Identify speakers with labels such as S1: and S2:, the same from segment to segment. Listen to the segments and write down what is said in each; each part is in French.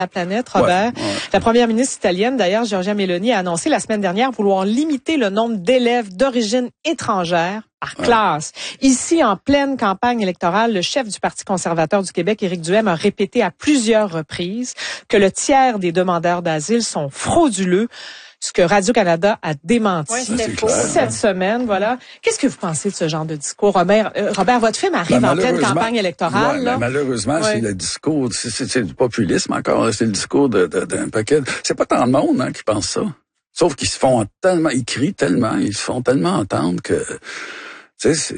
S1: la planète, Robert.
S2: Ouais.
S1: La première ministre italienne, d'ailleurs, Giorgia Meloni, a annoncé la semaine dernière vouloir limiter le nombre d'élèves d'origine étrangère par classe. Ici, en pleine campagne électorale, le chef du Parti conservateur du Québec, Éric Duhaime, a répété à plusieurs reprises que le tiers des demandeurs d'asile sont frauduleux. Ce que Radio-Canada a démenti cette semaine, voilà. Qu'est-ce que vous pensez de ce genre de discours, Robert? Robert, votre film arrive en pleine campagne électorale.
S2: Ouais,
S1: là.
S2: Malheureusement, c'est le discours, c'est du populisme encore, c'est le discours d'un paquet. C'est pas tant de monde qui pense ça. Sauf qu'ils se font tellement, ils crient tellement, ils se font tellement entendre que, tu sais,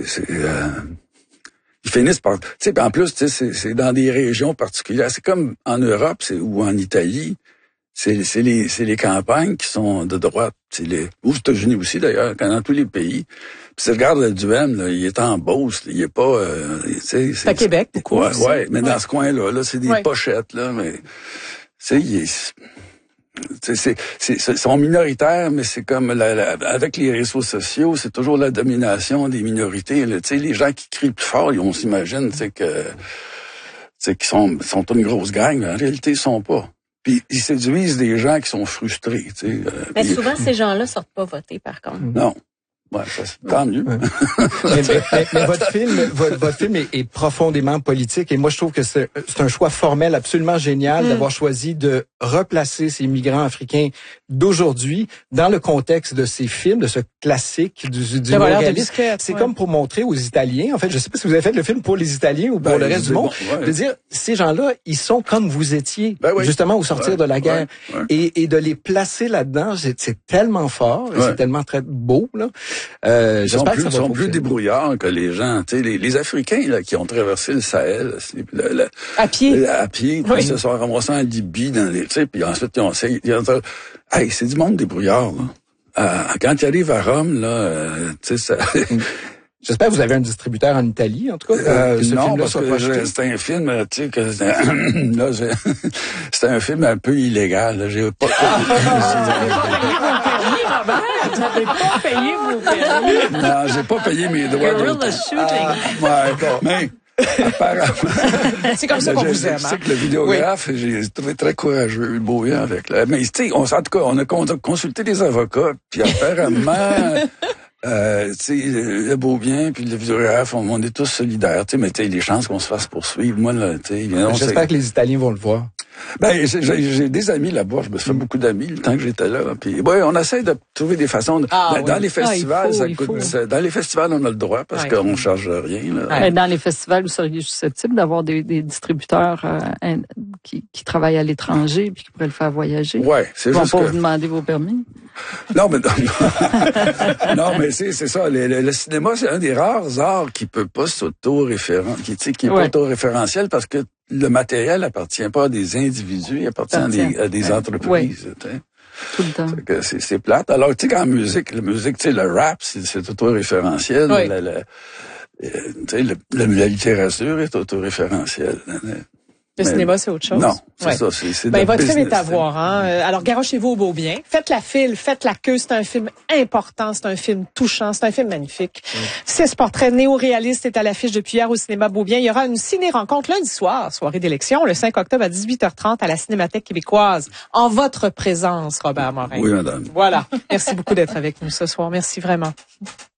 S2: ils finissent par, tu sais, en plus, tu sais, c'est dans des régions particulières. C'est comme en Europe, ou en Italie. C'est les campagnes qui sont de droite. Aux États-Unis aussi, d'ailleurs, dans tous les pays. Puis si tu regardes le Duhaime, là, il est en Beauce, il est pas... c'est
S1: à Québec, beaucoup.
S2: Ouais, mais dans ce coin-là, c'est des pochettes, là, mais... Tu sais, ils sont minoritaires, mais c'est comme avec les réseaux sociaux, c'est toujours la domination des minorités. Tu sais, les gens qui crient plus fort, on s'imagine, qu'ils sont une grosse gang, mais en réalité, ils sont pas. Puis ils séduisent des gens qui sont frustrés, tu sais.
S3: Mais souvent, ces gens-là sortent pas voter, par contre.
S2: Non. Ouais, ça, tant mieux.
S4: Ouais. mais votre film est profondément politique et moi je trouve que c'est un choix formel absolument génial d'avoir choisi de replacer ces migrants africains d'aujourd'hui dans le contexte de ces films, de ce classique du réalisme. C'est comme pour montrer aux Italiens, en fait, je sais pas si vous avez fait le film pour les Italiens ou pour le reste du monde, de dire ces gens-là, ils sont comme vous étiez, justement au sortir de la guerre, et de les placer là-dedans, c'est tellement fort, et c'est tellement très beau là.
S2: Ils sont plus débrouillards que les gens. Tu sais, les Africains là, qui ont traversé le Sahel
S1: à pied,
S2: puis ils se sont ramassés en Libye, puis ensuite hey, c'est du monde débrouillard. Là. Quand ils arrivent à Rome, là, tu sais, ça...
S4: J'espère que vous avez un distributeur en Italie, en tout cas.
S2: Non, parce que c'est un film, tu sais, c'est un film un peu illégal. Là. J'ai pas...
S1: Vous n'avez pas payé vos permis.
S2: Non, j'ai pas payé mes droits.
S1: Guerrilla shooting.
S2: Mais apparemment.
S1: C'est comme ça qu'on vous aime.
S2: Je sais que le vidéographe, j'ai trouvé très courageux, Beaubien avec là. Mais tu sais, en tout cas, on a consulté des avocats, puis apparemment. Tu sais, le Beaubien puis le vidéographe, on est tous solidaires, tu sais, mais tu sais, les chances qu'on se fasse poursuivre, moi, là, tu sais,
S4: j'espère que les Italiens vont le voir.
S2: Ben, j'ai des amis là-bas, je me suis fait beaucoup d'amis le temps que j'étais là, puis on essaie de trouver des façons dans les festivals, dans les festivals, on a le droit parce qu'on charge rien, là.
S5: Mais dans les festivals, vous seriez susceptible d'avoir des distributeurs qui travaillent à l'étranger puis qui pourraient le faire voyager.
S2: Ouais, c'est juste
S5: que... Ils vont pas vous demander vos permis.
S2: Non, mais non, mais c'est ça. Le cinéma, c'est un des rares arts qui peut pas qui est pas auto-référentiel parce que le matériel appartient pas à des individus, il appartient à des entreprises.
S5: Tout le temps.
S2: C'est plate. Alors, tu sais, qu'en musique, tu sais, le rap, c'est auto-référentiel. La littérature est auto-référentielle.
S1: Le cinéma, c'est autre chose.
S2: Non, c'est ça. C'est
S1: votre film est à voir. Alors, garochez-vous au Beaubien. Faites la file, faites la queue. C'est un film important, c'est un film touchant, c'est un film magnifique. 6 portraits néo-réalistes est à l'affiche depuis hier au cinéma Beaubien. Il y aura une ciné-rencontre lundi soir, soirée d'élection, le 5 octobre à 18h30 à la Cinémathèque québécoise. En votre présence, Robert Morin.
S2: Oui, madame.
S1: Voilà. Merci beaucoup d'être avec nous ce soir. Merci vraiment.